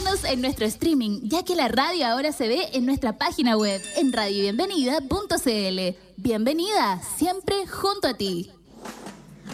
Síguenos en nuestro streaming, ya que la radio ahora se ve en nuestra página web, en radiobienvenida.cl. Bienvenida, siempre junto a ti.